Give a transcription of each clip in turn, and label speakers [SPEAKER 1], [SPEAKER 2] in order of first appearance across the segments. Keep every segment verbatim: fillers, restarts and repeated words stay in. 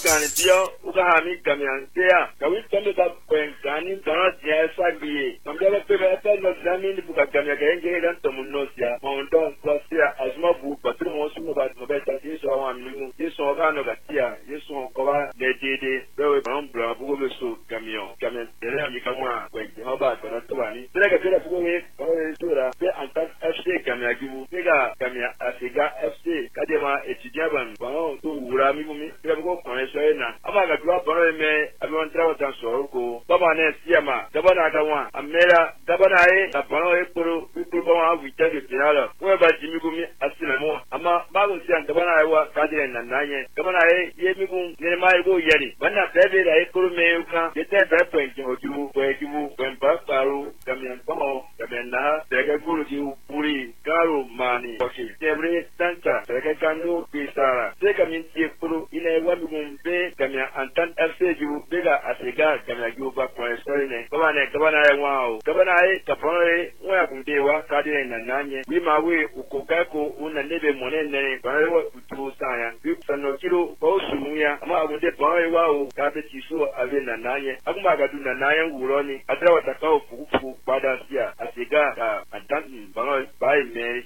[SPEAKER 1] kan dia uga hami kamian dia kawi kami ta pengani tanah dia sabi kamera pebeta no zamin buka kamera kenge dan tomunosia mondo klasia azma bu patru mosu no ba no beta yeso awan migu yeso ga no gatia yeso ko ba dedede bewe bambra bugo beso camion camion ele mi kamwa kwenye hoba tona tobani tena ka tena bugo he ko sura pe antak F C kamera gibu pega kamera asiga F C kadema etudiant ban ba to wura mi bumi pe bugo kon so na ama ga tuwa bano me abion trawo tan so ko baba ne siama dabana ka wa amera dabana e ka bano e poro poro ba wa wita de pinala we ba jimi bumi asina mo ama ba go sian dabana e wa kadire na nanye dabana e ye mi bum ne ma e go yeri bana bebe da e poro me uka yete da point o ju ko e ju ko ba paru kamian ko kamian na daga guru ji puri karo mani oki tebre tanta daga kanu pisara se kamin ti poro ina wa mi bum be kamian antan F C ju bega asiga kamian ju ba ko story ne baba ne dabana e wa o dabana e ka poro e wa kunde wa kadire na nanye wi ma we ukoka ko una nebe monene ba wa utu saya bi sano kilo ko sumuya ama agunde ba wa o ka be tiso ave na nanye aguma ga du na nanye wuro ni adra wa takao fuku pada sia asiga ka antan ba ba me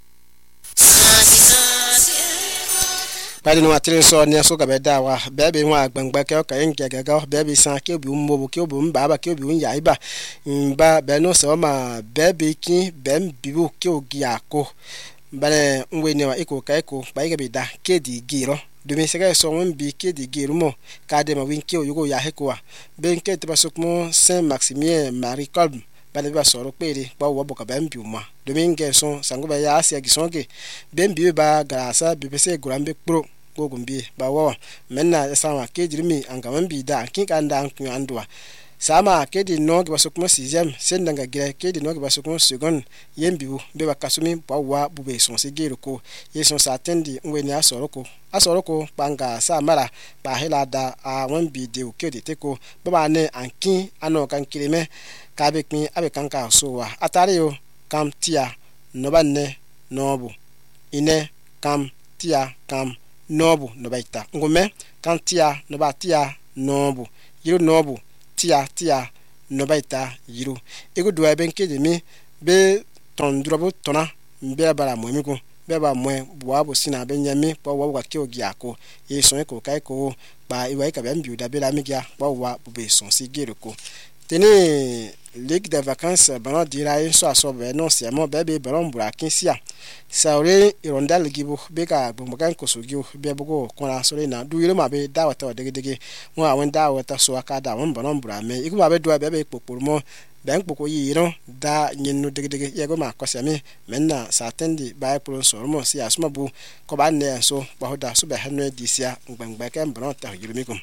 [SPEAKER 2] badi no atire so ne so ga beda wa bebe nwa agbangba ke o ka yin gaga ga bebe san ke obi mbo ke obi mba ba ke obi un ya iba mba be no so ma bebe kin bem bibu ke ogi ako bale nwe ne wa iko ka iko ba ga beda ke di giro domi sega so won bi ke di giro mo ka de ma win ke o yugo ya heko wa ben ke te basukmo Saint Maximien Marie Colbe bale ba soro pere ba wo boka bem bi uma domi nge so sango ba ya asia gisonge bem bi ba grasa bi pese gurambe pro gogumbi ba wa menna sama ke jirmi an gaman bi da kin kan da an kun andwa sama ke di no ba sukmo sixième sen danga gire ke di no ba sukmo second yembiu be ba kasumi ba wa bube son se gero ko yeson sa tendi nweni asoro ko asoro ko panga sa mara ba hela da a won bi de o ke de teko ba ne ankin ano kan kileme ka be kin abe kan ka so wa atare yo kam tia no ba ne nobu ine kam tia kam nobu no baita ngume kan tia no ba tia nobu yiru nobu tia tia no baita yiru ego do ben ke de mi be ton drobo tona mbe bara mo mi ko be ba mo bo abo sina be nyami po wo wa ke ogi ako e so e ko kai ko ba iwa ka be mbi da be la mi ga wo wa bu be so si gere ko teni ligue de vacances bana dira en so aso be no si amo be be baron bura kinsia saure irondal gibu be ka gbomogan ko so giu be bugo kona so na du yire ma be dawata dege dege mo awon dawata so aka da won baron bura me iku ma be do be be poporo mo ben poko yiro da nyinu dege dege yego ma ko sami menna sa tendi ba pro so mo si asuma bu ko ba ne so ba hoda so be hanu disia ngbangba ka baron ta yire mi ko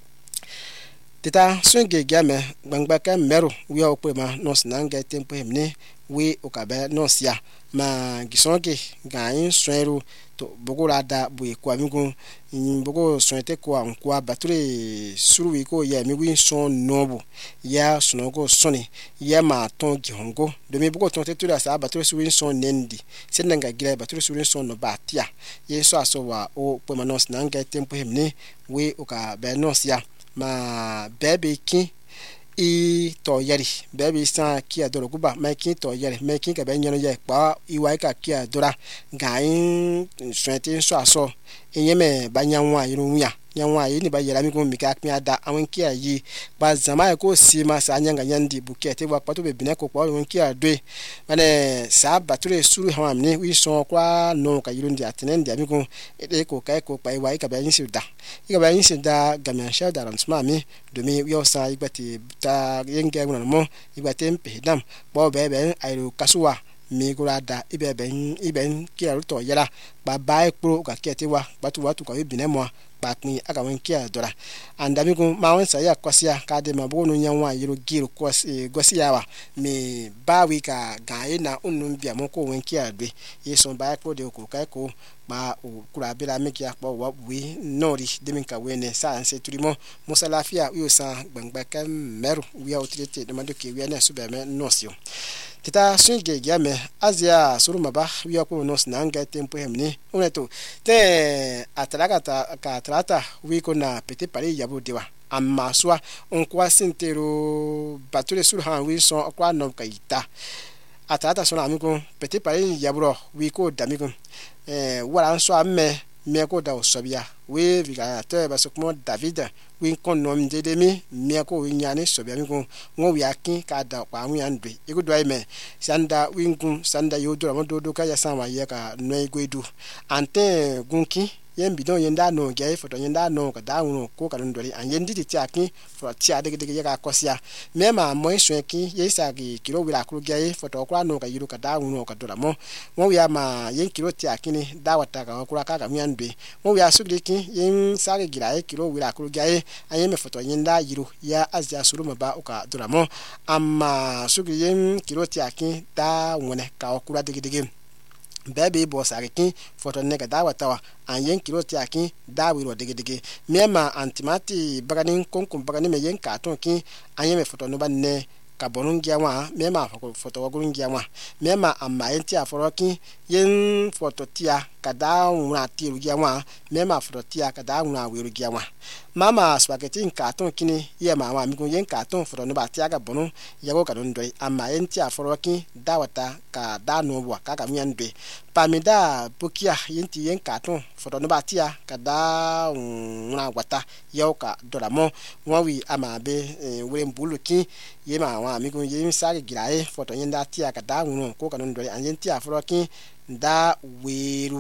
[SPEAKER 2] tita swinge game gbangba ka meru wi o pe ma no snanga tempo hemne wi o ka be no sia ma gisonke gain sweru to bogora da bu ko amigo bogo swete ko an ko bature suru wi ko ya mi wi son nobu ya sunogo soni ya ma ton gihongo do mi bogo ton tetura sa bature suru wi son nendi senanga gira bature suru wi son no batia ye so aso wa o pe ma no snanga tempo hemne wi o ka be no sia ma bebe kin i to yari bebe sa ki adoro kuba ma kin to yari ma kin ka be nyano ye pa iwa ka ki adora gain swete so aso enyeme banyanwa yirunya nyanwa yi ni ba yera mi ko mi ka pin ada awon ki ayi ba zama ko si ma sa nyanga nyandi bukete wa pato be bine ko ko won ki adwe mane sa bature suru ha amni wi so kwa no ka yirundi atene ndi ami ko e ko kai ko pa iwa ka ba yin sida ika ba yin sida gamen sha daran sma mi do mi yo sa ibati ta yenge ngona mo ibate mpe dam bo be be ayo kasuwa mi gurada ibe ben iben ki aruto yera ba ba ekro ka kete wa batu watu ka bine mo ba pin aka won ki adora andami ko ma won sa ya kwasia ka de ma bo no nyanwa yiro giro kwasi gosia wa mi ba wi ka gae na unun bia mo ko won ki adwe yeso ba ekro de ko ka ko ba o kura bela mi ki akpo wa wi nori de min ka we ne sa anse turimo musalafia wi o sa gbangba ka meru wi o trete de ma do ke wi na su be me nosio tita swinge game azia suruma ba wiya ko nos nanga tempo hemni uneto te atraga ka trata wi ko na petit pari yabu diwa amma swa on kwa sintero bature sur han wi son kwa no kaita atrata sona amigo petit pari yaburo wi ko damigo eh wala so amme me ko da osobia we viga te ba sokmo David wi kon nom de demi me ko wi nyane sobia mi ko ngo wi akin ka da kwa mu yandwe igu do me sanda wi ngun sanda yodo mo do do ka ya sanwa ye ka no igwedu ante gunki yen bidon yenda no ge foto yenda no ka da unu ko ka ndori an yendi ti akin fo ti ade ge ge ka kosia me ma mo iswenki ye sa gi kilo wi la kru ge foto kwa no ka yiru ka da unu ka do la mo mo wi ama yen kilo ti akini da wata ka kura ka ka myandwe mo wi asugiriki yen sa ge gira kilo wi la kru ge an me foto yenda yiru ya azia suru ma ba o ka do la mo amma sugiri yen kilo ti akin da wone ka kura de ge bebe bo sariki foto nega dawa tawa an yen kilo ti akin dawi ro dege dege mema antimati baganin konkon baganin me yen katon kin an yen me foto no banne kabonun giawa mema foto wagurun giawa mema amma yen ti aforokin yen foto tia kada una ti ru giawa mema foto tia kada una wi ru giawa mama spaghetti katon kini ye mama mi gun yen katon foto no ba tia ga bonu yago kadon doi amma yen ti aforokin dawata ka da no wa ka ka myandwe pamida bukia yen ti yen katon foto no ba tia kada una wata yago ka dolamo wawi ama be we mbulukin ye ma wa mi gun yen sa ga girae foto yen da tia kada unu ko kadon doi an yen ti aforokin da weru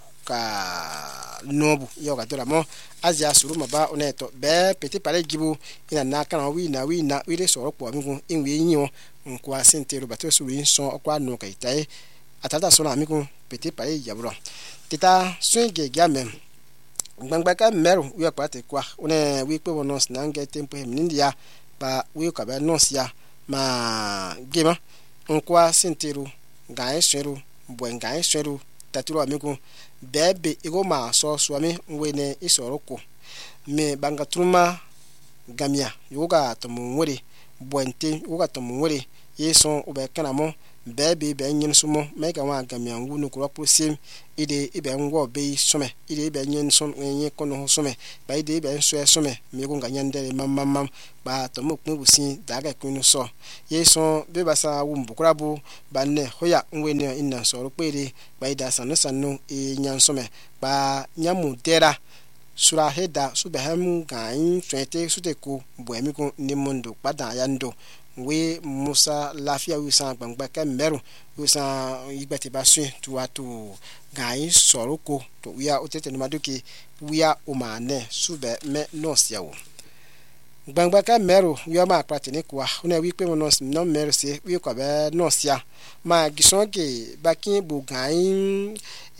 [SPEAKER 2] ka nobu yoga dola mo azia suruma ba oneto be petit pare gibu ina na kana wi na wi na wi le so po amigun inwe yin nko asentero bato so wi so okwa no kai tai atata so na amigun petit pare yaburo tita swinge game gbangba ka meru wi pa te kwa one wi pe wonos na nge tempo hemnindia ba wi ka ba nosia ma gema nko asentero ga esero bwenga esero taturo amigun bebe ego ma so swami ngwene isoroko me banga truma gamia yoga to munwere bwente yoga to munwere yeso ubekana mo bebe be nyin sumo mega wa gamia ngunu ko posim ide ibe ngwo be some ide ibe nyin son nyi kono some ba ide ibe nso some me go nganya ndere mamam ba to mo kun busin daga kunu so yeso be basa wumbukura bu banne hoya ngwene inna so ro pere ba ida sanu sanu e nyan some ba nyamu dera sura heda subaham gain twete suteko boemi ko nimundo pada yando we musa lafia wisan gbangba ka meru wisan igbati basu tuwatu gain soroko to wiya otete maduki wiya omane sube me nosiawo gbangba ka meru wiya ma pratini kwa una wi pe monos no meru se wi ko be nosia ma gisonke bakin bu gain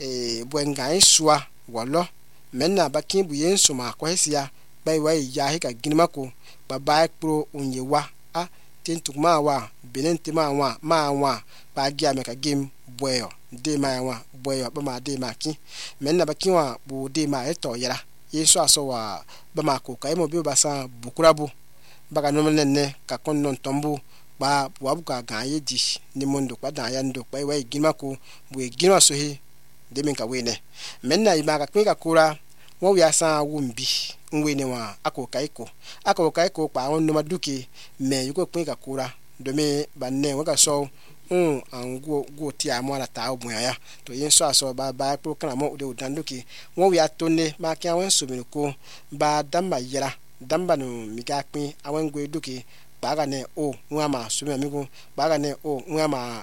[SPEAKER 2] e bwengain swa wolo menna bakin bu yen suma kwasia bai wai ya hika ginmako baba pro onyewa a tentuma wa benente ma wa ma wa ba gia me ka game boyo de ma wa boyo ba ma de ma ki menna bakin wa bu de ma eto yara yeso aso wa ba ma ko kai mo bi ba sa bukurabu baga no nenne ka kon non tombu ba wabu ka ga yedi ni mondo kwa da yando bai wai ginmako bu ginwa so he de min ka wene menna ima ka kwika kura wo wi asa wumbi ngwene wa ako kaiko ako kaiko pa on no maduki me yuko kwika kura do me banne wa ka so um ango go ti amara ta obun ya to yin so aso ba ba pro kana mo de udanduki wo wi atone ma kya wan so mi ko ba damba yira damba no mi ka pin awan gwe duki baga ne o nwa ma so mi amigo baga ne o nwa ma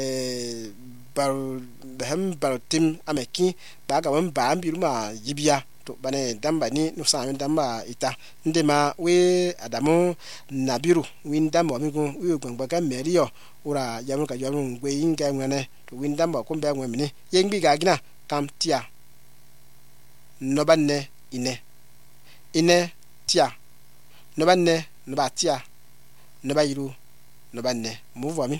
[SPEAKER 2] eh bar behem barotim ameki baga wan ba ambiru ma yibia to bane damba ni no sa damba ita ndema we adamu nabiru windamba amigo we gbangba ka merio ura yamu ka yamu ngwe inga ngane to windamba ko mbe ngwe mini yengbi ga gina kam tia no banne ine ine tia no banne no ba tia no ba yiru no banne move ami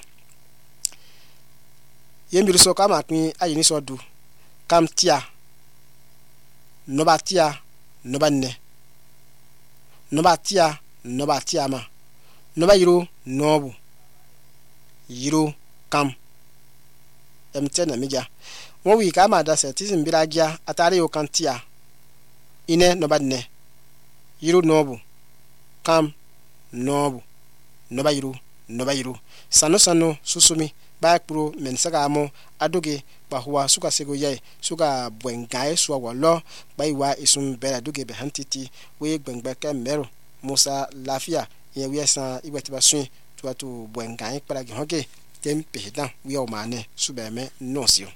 [SPEAKER 2] yembiru so kama tun ayini so du kam tia no ba tia no banne no ba tia no ba tia ma no ba yiru no bu yiru kam emtena mija won wi ka ma da se ti simbira gia atare o kantia ine no badne yiru nobu kam nobu no bayiru no bayiru sano sano susumi ba pro men saga mo adoge ba huwa suka sego yai suka bwengae so wolo ba iwa isum bera doge be hantiti we gbengbe ke mero musa lafia ye wi san iweti ba sun to to bwengae para gi hoge tempe dan wi o mane subeme nosio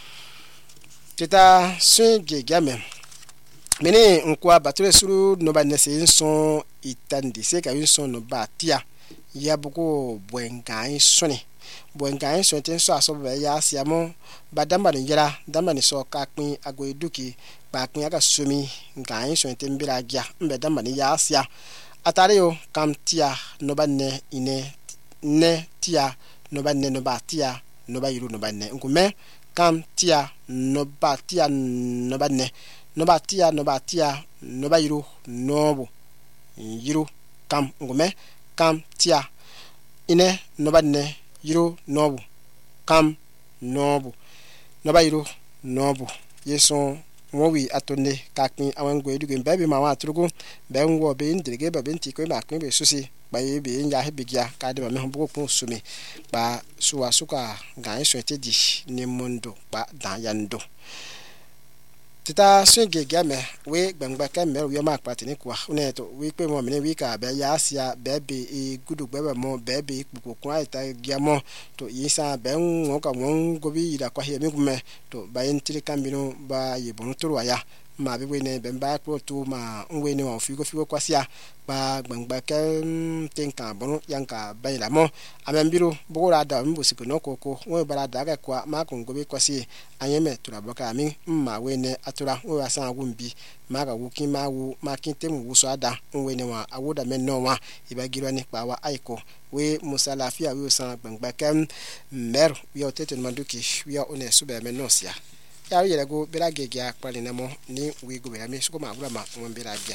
[SPEAKER 2] teta sun ge game mene nkwa bature suru no ba nese son itandi se ka wi son no ba tia ya buko bwengae soni bwengae so ten so aso be ya siamo badamba ni jara damba ni so ka pin ago eduki ba pin aga sumi ngae so ten bira gia mbe damba ni ya sia atare yo kam tia no ba ne ine ne tia no ba ne no ba tia no ba yiru no ba ne nkume kam tia no ba tia no ba ne no ba tia no ba tia no ba yiru no bu yiru kam nkume kam tia ine no ba ne yiru nobu kam nobu no ba yiru nobu yeso wowi atonde kakni awango edugo mbebe ma wa turugo be nwo be ndirege ba benti ko ma kni be susi ba ye be nya he bigia ka de ba me hobo ko sumi ba suwa suka ga yeso tedi ni mundo ba dan yando tita swege game we gbangba ka me wi ma pati ni kwa une to we pe mo me wi ka be ya asia bebe e gudu gbebe mo bebe ikpuko kwa ita giamo to yisa be nwo ka won go bi ida kwa he mi gume to ba yentiri kambino ba yebonu turu aya ma be we ne be ba ko to ma nwe ni wa figo figo kwasia ba gbangba ka tenka bonu yanka ba ila mo amembiro bugura da mbusiko no koko we bara daga kwa ma ko go bi kwasi anyeme turabaka mi mma we ne atura we asan agumbi maga wuki mawu makinte mu wuso ada we ne wa awoda men no wa ibagiro ni pa wa aiko we musalafia we san gbangba kam mer we otete manduki we one sube men no sia ya yele go bela gegia pali na mo ni we go bela mi suko ma gura ma mo bela gia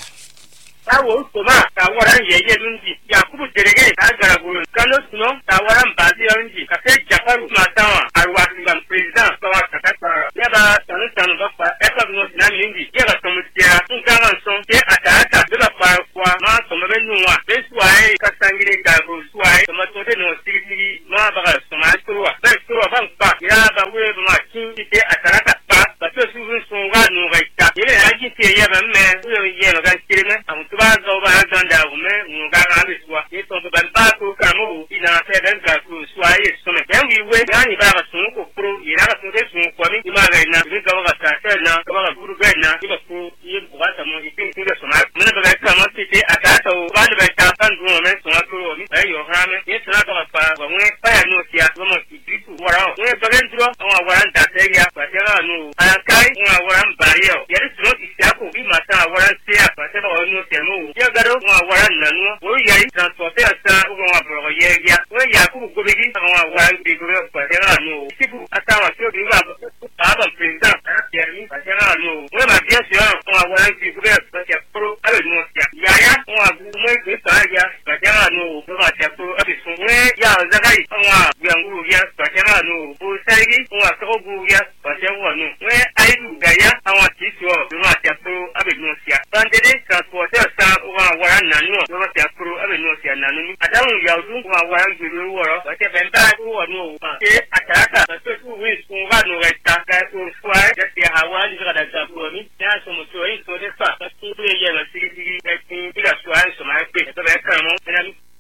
[SPEAKER 1] awo soma tawaran yeye lunji yakubu derege agara gulu kano suno tawaran bazi lunji kase jafaru matawa arwa ngam president bawa kakata yaba tanu tanu bakpa eka no na lingi yaba tomutia ngama son ke atata bela pa kwa ma sombe nuwa beswae kasangire ka go swai tomato de no siri ma baga soma tuwa beswa bangpa yaba we ma kinti ke atata pa bato sugun songa no gaita yele haji te yaba me yo yelo ga kireme ba zo ba ganda ume ngara biswa ito ba ba ko kamu ina se den ga ku swai some ben wi we yani ba ga sun ko pro ira ga sun ke sun ko mi ma ga ina bi ga ga ta ta na ga ga guru ga na ba ko yi ba ta mo ipin ku ga sona mun ba ga ka ma ti ti ata to ba de ba ta tan du me sona ko mi ba yo ha me ni sona ga pa ba mu pa ya no tia ba mo ti ti ku wara o we ba ga ndro wa wara ta te ya ba ta ga no an kai wa wara ba yo ya ri sno ti ya ko bi ma ta wara se ya ba ta ba no te ya garo wa wara nanu o ya yi transporte asa o wa bro ye ya o ya ku go bigi wa wara bi go ba ya no tipu ata wa so bi wa ba ba president ya ni ba ya no o ma bien sûr wa wara bi go ba ya pro ale no ya ya ya wa bu mo ke ta ya ba ya no o ba ya pro abi so we ya za kai wa yangu ya ba ya no o sai gi wa so gu ya ba ya wa no we ai du ga ya wa ti so bi ma ya pro abi no ya bandede transporte asa wa wara nanu no ma ya pro abe no sia nanu ni adawu ya du wa wara ngiri woro wa te ben ba ku wa no ma e ataka so tu wi sun wa no ga ta ka so fwa ya ti ha wa ni ga da ta pro ni ya so mo to yi so de fa ta tu ye na sigi sigi e ti ga so an so ma pe to be kan mo na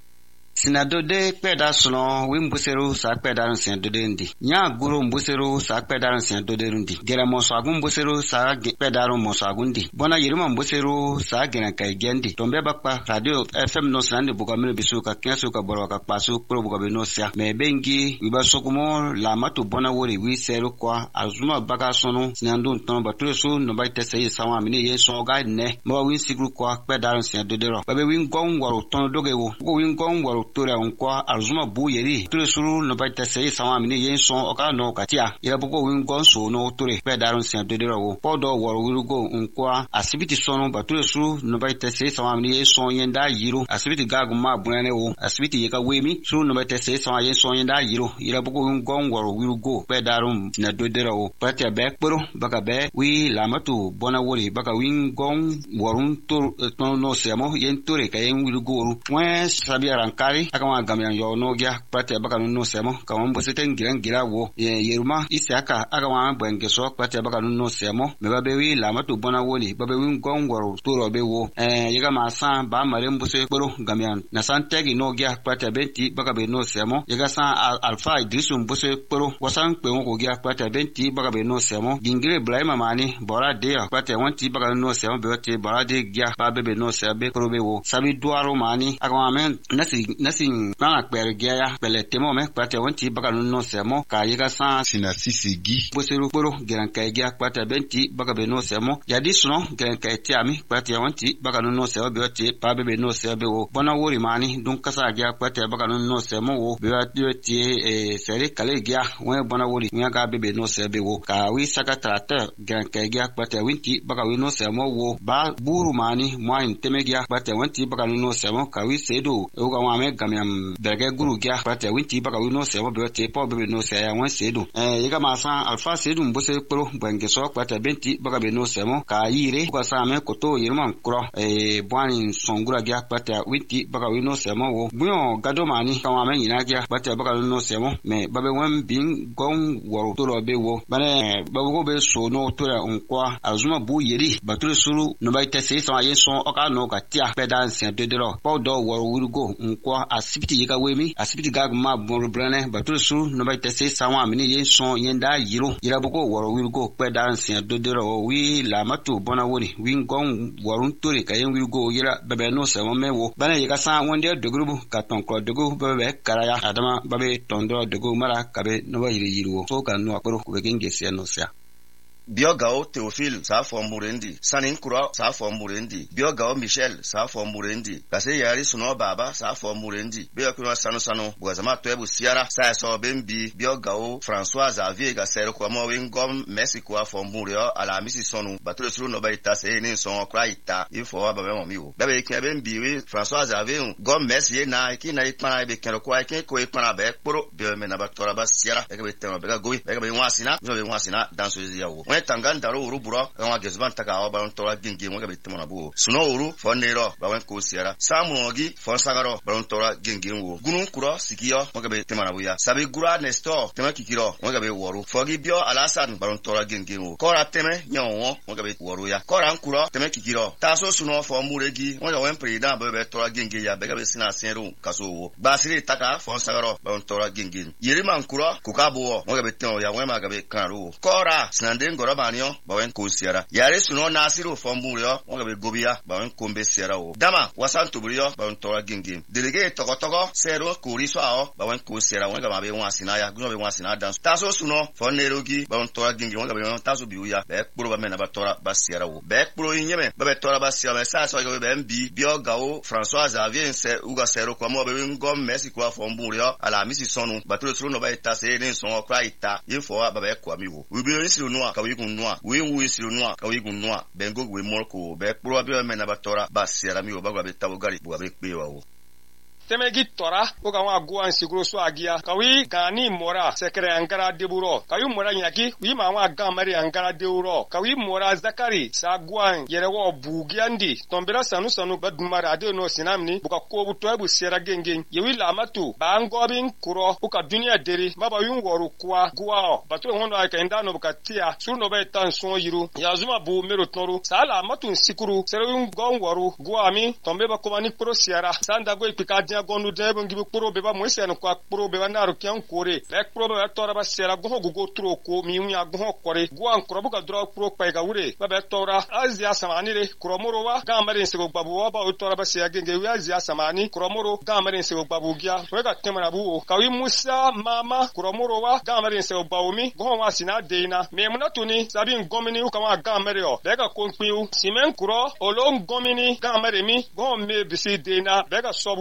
[SPEAKER 3] sinadode peda sono wimbusero sa peda nsen dode ndi nya guru mbusero sa peda nsen dode ndi gera mo sa gun mbusero sa peda ro mo sa gundi bona yirima mbusero sa gena kai gendi tombe bakpa radio fm no sande buka mele bisuka kenso ka boro ka pasu pro buka be no sia me bengi wiba sokumo la matu bona wori wi sero kwa azuma baka sono sinando ton ba treso no ba tese sawa mini ye so ga ne mo wi sigru kwa peda nsen dode ro ba be wi ngon waro ton doge wo wo wi ngon waro tore unko alzuma bu yeri tore suru no ba tese sama mini yen son oka no katia ira boko win gon so no tore pe darun sen de de ro podo woro wirugo unko asibiti sono ba tore suru no ba tese sama mini yen son yen da yiro asibiti gagu ma bunane wo asibiti yeka wemi suru no ba tese sama yen son yen da yiro ira boko win gon woro wirugo pe darun na de de ro patia be kporo baka be wi lamatu bona wori baka win gon worun to no semo yen tore ka yen wirugo wen sabi arankari akama gamian yo no gya patia baka no semo ka mon boseten giran gira wo yeruma isiaka akama bwenge so patia baka no semo me ba be wi lamatu bona wori ba be win gon woro to ro be wo eh yega ma san ba mare mbose kporo gamian na san tegi no gya patia benti baka be no semo yega san alfa idrisum mbose kporo wasan pe won ko gya patia benti baka be no semo gingire blaima mani bora de patia wanti baka no semo be te bora de gya ba be be no sebe kro be wo sabi duaro mani akama men nasi nasi na kper gya ya pele temo me patia wanti baka no semo ka yega san
[SPEAKER 4] sina sisigi
[SPEAKER 3] boseru kporo geran ka gya patia benti baka be no semo yadi suno geran ka tiami patia wanti baka no semo be te pa be be no sebe wo bona wori mani dun kasa gya patia baka no semo wo be be te e sere kale gya won bona wori nya ga be be no sebe wo ka wi saka trata geran ka gya patia winti baka wi no semo wo ba buru mani moin teme gya patia wanti baka no semo ka wi sedo o ga wa me gamiam berge guru gya patia winti baka wi no semo be te po be no se ya won sedo eh yega ma san alfa sedo mbose pro bwenge so patia benti baka be no semo ka yire ko sa me koto yirman kro eh bwani songura gya patia winti baka wi no semo wo buyo gado mani ka wa me yina gya patia baka no semo me babe wen bin gon woro to ro be wo bane babu go be so no to ya unkwa azuma bu yeri bature suru no ba tese so ayen so oka no ka tia pe dance de de ro po do woro wirugo unkwa asibiti yega wemi asibiti gag ma bon brane bature suru no ba tese sawa mini yen so yen da yiro yira boko woro wirugo pe dance de de ro wi la matu bona wori wi gon worun tore ka yen wirugo yira bebe no se mo mewo bane yega sa wonde de grubu ka ton ko de go bebe karaya adama babe tondo de go mara kabe no ba yiri yiro so kan no akoro ko be genge se no sia
[SPEAKER 4] Biogao Theophile sa fo murendi Sanin Kura sa fo murendi Biogao Michel sa fo murendi Kase yari suno baba sa fo murendi Biogao sanu sanu Bwazama twebu siara sa so bembi Biogao François Xavier ga sero kwa mo wingom Mexico fo murio ala misi sonu batule sulu no baita se ni son kra ita ifo ba be mo miwo babe ke bembi we François Xavier gom Messi na ki na ikpana be kero kwa ki ko ikpana be kporo bi me na batora ba siara be be teno be ga gowi be be wasina be wasina dans so yawo tanganda ro uru buro wa gezban taka wa baron tora gingi mo ga bitimo na bu suno uru fonero ba wen ko siara samuogi fon sagaro baron tora gingi wo gunun kuro sikiyo mo ga bitimo na bu ya sabi gura nesto tema kikiro mo ga be woru fogi bio alasan baron tora gingi wo kora teme nyawo mo ga be woru ya kora nkuro teme kikiro taso suno fo muregi mo ga wen president ba be tora gingi ya be ga be sina senru kaso wo basiri taka fon sagaro baron tora gingi yerima nkuro kukabo mo ga bitimo ya wen ma ga be kanru kora sinande ngoro banyo bawen ko siara yare suno nasiru fomburio wonga be gobia bawen kombe siara o dama wasanto burio bawen tora gingim delege toko toko sero kuriso ao bawen ko siara wonga mabe wasina ya guno be wasina dance taso suno fonerogi bawen tora gingim wonga be taso biuya be kporo ba mena ba tora ba siara o be kporo nyeme ba be tora ba siara sa so go be mbi bio gao François Xavier se uga sero kwa mo be ngom Messi kwa fomburio ala misi sonu baturo suru no ba itase ne so okra ita yefo ba be kwa miwo ubi onsiru no aka wi noa we wu siru noa ka we gun noa bengo we morko be kporo bi o mena batora ba siara mi o ba gba be tabogari bo be pe wa wo
[SPEAKER 5] temegi tora ko ka wa go an siguro so agia ka wi gani mora sekre angara deburo ka wi mora nyaki wi ma wa ga mari angara deuro ka wi mora zakari sa gwan yere wo bugiandi tombera sanu sanu badumara ade no sinamni buka ko buto ebu sera gengen ye wi la matu ba ngobin kuro buka dunia deri baba wi ngoru kwa gwa batu hono ay kenda no buka tia suno be tan so yiru ya zuma bu mero toru sala matu sikuru sere wi ngongwaru gwa mi tombe ba ko mani pro sera sanda go ipika gonu debo ngibu kporo beba mwese no kwa kporo beba na rukian kore le kporo beba tora ba sera go go tro ko mi wi ago kore go an kro buka dro kporo pa ga wure beba tora azia samani re kromoro wa ga mare se go babu wa ba tora ba se genge wi azia samani kromoro ga mare se go babu gya we ga temara bu ka wi musa mama kromoro wa ga mare se go babu mi go wa sina deina me muna tuni sabi ngomini u ka wa ga mare o be ga konpiu simen kro olon gomini ga mare mi go me bisi deina be ga sobu mi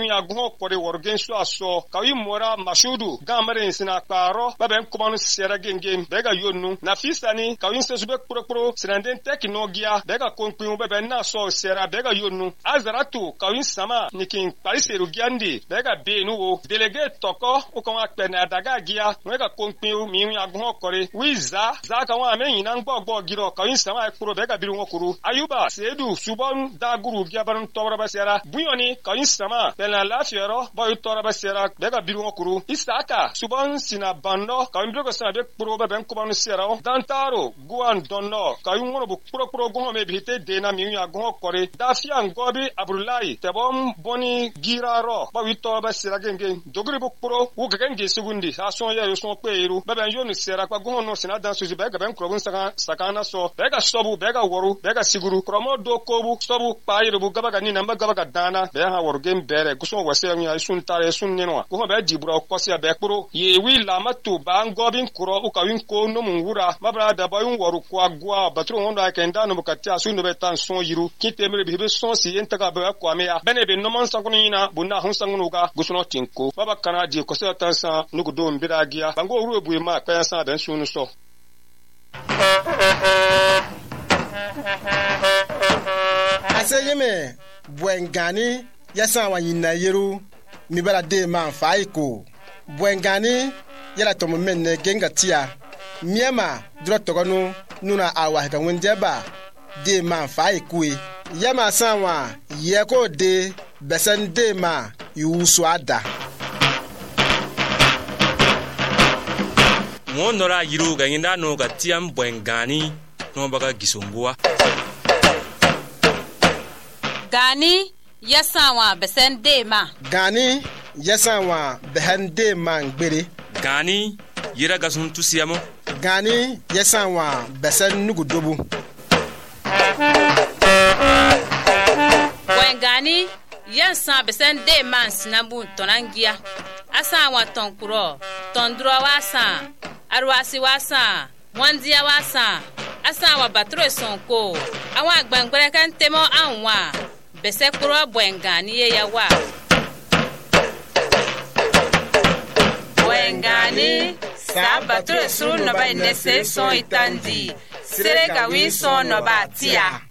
[SPEAKER 5] ya gho kore worgen so aso ka wi mora mashudu gamare sina kparo ba ben komanu sera gengem bega yonu na fisani ka wi sesu be kpro kpro sinanden teknologia bega konpin be ben na so sera bega yonu azaratu ka wi sama nikin pariseru giandi bega benu wo delegate toko o kan akpe na daga gia bega konpin mi ya gho kore wi za za ka wa me yin gbogbo giro ka wi sama ekpro bega biru wokuru ayuba sedu subon daguru giabaran tobra basera buyoni ka wi sama pela lafiero boy tora basera bega biru wokuru isaka subon sina bando ka wi broko sana be kpro be ben komanu sera dantaro guan donno ka wi ngoro bu kpro kpro go me bite de na mi ya go kore dafia ngobi abdullahi tebom boni giraro ba wi tora basera genge dogri bu kpro wo genge segundi aso ya yo so peru be ben yoni sera kwa go no sina dan suji bega ben kro bun saka sakana so bega sobu bega woru bega siguru kromo do kobu sobu payiru bu gabaga ni namba gabaga dana be ha woru gem bere guso wase ya sun tare sun nenwa go be dibura ko sia be kpro ye wi lamatu ba ngobin kuro u ka win ko no munwura mabra da ba yun woru ko agwa batru hondo akenda no bukati asu no be tan son yiru kite mere be son si enta ka be ko ameya bene be no man sanku ina bunna hun sangu ga guso no tinko baba kana di ko sia tan sa nugu do mbira gia bango ru ebu ma ka sa ben sunu so
[SPEAKER 2] aseyeme bwengani yasa wa yina yeru mi bala de man faiko bwengani yala to men genga tia miema dro togonu nuna awa ka wonjeba de man faiko yama sanwa yeko de besen de ma yusu ada
[SPEAKER 6] mo nora yiru ga inda no ga tiam bwengani no baga gisumbua
[SPEAKER 7] gani yasanwa besen de ma
[SPEAKER 2] gani yasanwa behen de ma ngbere
[SPEAKER 6] gani yira ga sun tusiamo
[SPEAKER 2] gani yasanwa besen nugudobu
[SPEAKER 7] bwengani yansan besen de man sinabu tonangia asanwa tonkuro tondro wasan arwasi wasan mwandia wasan asanwa batro sonko awon agbangbere kan temo anwa bese kuro bwengani ye yawa bwengani sa batro suru no ba inese son itandi sere ka wi son no ba tia